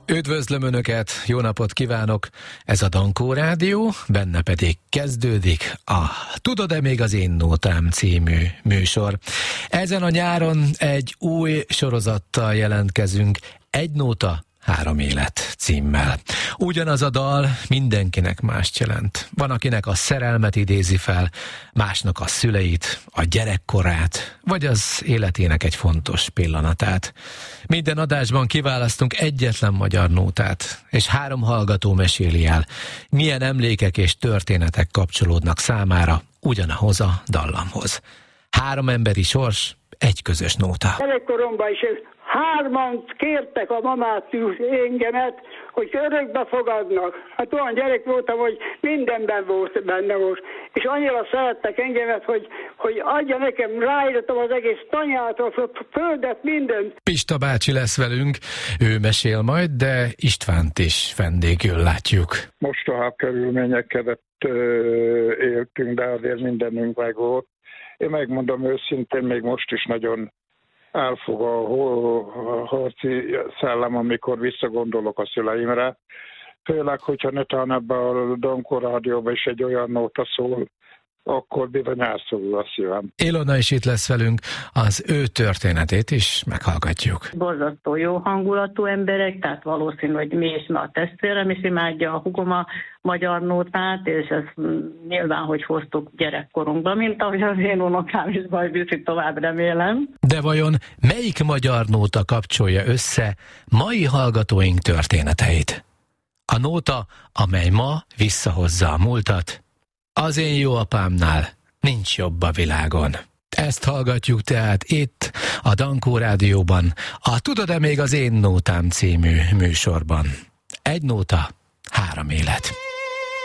Üdvözlöm Önöket, jó napot kívánok! Ez a Dankó Rádió, benne pedig kezdődik a Tudod-e még az én nótám című műsor. Ezen a nyáron egy új sorozattal jelentkezünk, Egy nóta, 3 élet címmel. Ugyanaz a dal mindenkinek mást jelent. Van, akinek a szerelmet idézi fel, másnak a szüleit, a gyerekkorát, vagy az életének egy fontos pillanatát. Minden adásban kiválasztunk egyetlen magyar nótát, és 3 hallgató meséli el, milyen emlékek és történetek kapcsolódnak számára ugyanahoz a dallamhoz. 3 emberi sors, egy közös nóta. Gyerekkoromban is 3-an kértek a mamától engemet, hogy örökbe fogadnak. Hát olyan gyerek voltam, hogy mindenben volt benne most. És annyira szerettek engemet, hogy adja nekem, ráírtam az egész tanyát, a földet, mindent. Pista bácsi lesz velünk, ő mesél majd, de Istvánt is vendégül látjuk. Mostoha körülmények között éltünk, de azért mindenünk meg volt. Én megmondom őszintén, még most is nagyon elfog a harci szellem, amikor visszagondolok a szüleimre. Főleg, hogyha netán ebben a Dankó Rádióban is egy olyan nóta szól, akkor bizony elszorul a szívem. Ilona is itt lesz velünk, az ő történetét is meghallgatjuk. Borzasztó jó hangulatú emberek, tehát valószínű, hogy mi is, a testvérem is imádja, a hugom a magyar nótát, és ezt nyilván, hogy hoztuk gyerekkorunkban, mint ahogy az én unokám is majd viszi tovább, remélem. De vajon melyik magyar nóta kapcsolja össze mai hallgatóink történeteit? A nóta, amely ma visszahozza a múltat, az én jó apámnál nincs jobb a világon. Ezt hallgatjuk tehát itt, a Dankó Rádióban, a Tudod-e még az én nótám című műsorban. Egy nóta, 3 élet.